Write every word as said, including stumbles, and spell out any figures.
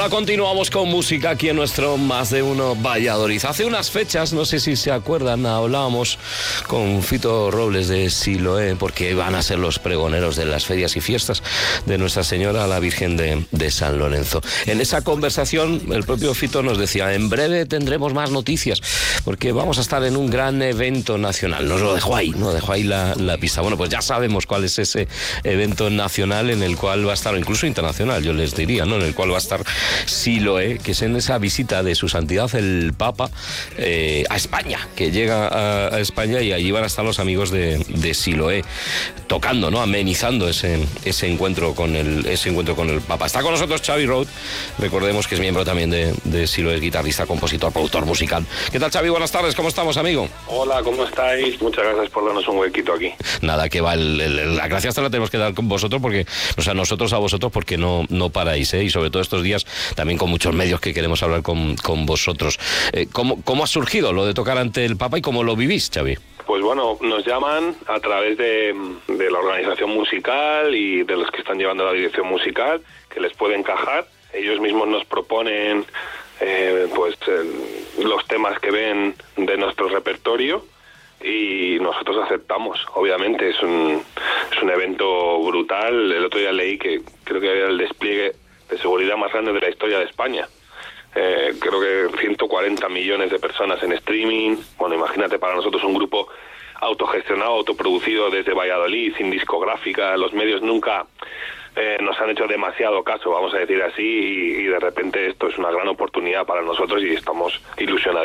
Ahora continuamos con música aquí en nuestro Más de Uno Valladolid. Hace unas fechas, no sé si se acuerdan, hablábamos con Fito Robles de Siloé, porque van a ser los pregoneros de las ferias y fiestas de Nuestra Señora la Virgen de, de San Lorenzo. En esa conversación el propio Fito nos decía, en breve tendremos más noticias, porque vamos a estar en un gran evento nacional. Nos lo dejó ahí, nos dejó ahí la, la pista. Bueno, pues ya sabemos cuál es ese evento nacional en el cual va a estar, o incluso internacional, yo les diría, ¿no? En el cual va a estar Siloé, que es en esa visita de su santidad el Papa eh, a España, que llega a, a España, y allí van a estar los amigos de, de Siloé tocando, ¿no? Amenizando ese, ese encuentro con el ese encuentro con el Papa. Está con nosotros Xavi Road, recordemos que es miembro también de, de Siloé, guitarrista, compositor, productor musical. ¿Qué tal, Xavi? Buenas tardes, ¿cómo estamos, amigo? Hola, ¿cómo estáis? Muchas gracias por darnos un huequito aquí. Nada, que va, el, el, la gracia hasta la tenemos que dar con vosotros, porque, o sea, nosotros a vosotros, porque no, no paráis, ¿eh? Y sobre todo estos días también con muchos medios que queremos hablar con, con vosotros. Eh, ¿cómo, ¿Cómo ha surgido lo de tocar ante el Papa y cómo lo vivís, Xavi? Pues bueno, nos llaman a través de, de la organización musical y de los que están llevando la dirección musical, que les puede encajar. Ellos mismos nos proponen eh, pues eh, los temas que ven de nuestro repertorio y nosotros aceptamos. Obviamente es un, es un evento brutal. El otro día leí que creo que era el despliegue de seguridad más grande de la historia de España. Eh, creo que ciento cuarenta millones de personas en streaming. Bueno, imagínate, para nosotros un grupo autogestionado, autoproducido desde Valladolid, sin discográfica. Los medios nunca eh, nos han hecho demasiado caso, vamos a decir así, y, y de repente esto es una gran oportunidad para nosotros y estamos ilusionados.